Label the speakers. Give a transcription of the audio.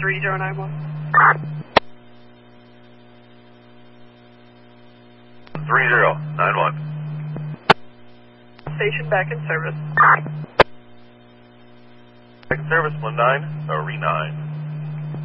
Speaker 1: 3091.
Speaker 2: 3091.
Speaker 1: Station back in service.
Speaker 2: Back in service, 1939.